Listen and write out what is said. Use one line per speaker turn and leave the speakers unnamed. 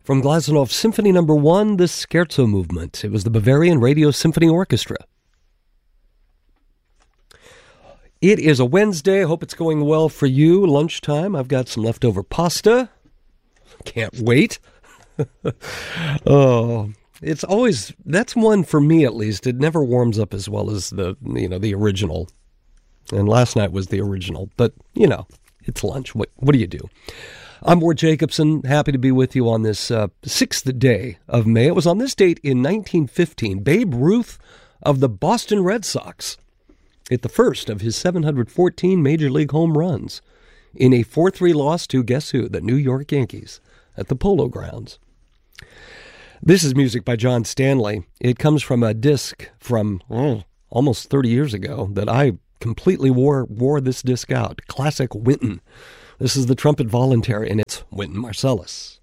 From Glazunov Symphony No. 1, the Scherzo Movement. It was the Bavarian Radio Symphony Orchestra. It is a Wednesday. I hope it's going well for you. Lunchtime. I've got some leftover pasta. Can't wait. Oh, it's always, that's one for me at least. It never warms up as well as the original. And last night was the original. But, it's lunch. What do you do? I'm Ward Jacobson, happy to be with you on this 6th day of May. It was on this date in 1915, Babe Ruth of the Boston Red Sox hit the first of his 714 Major League home runs in a 4-3 loss to, guess who, the New York Yankees at the Polo Grounds. This is music by John Stanley. It comes from a disc from almost 30 years ago that I completely wore this disc out. Classic Wynton. This is the Trumpet Voluntary, and it's Wynton Marsalis.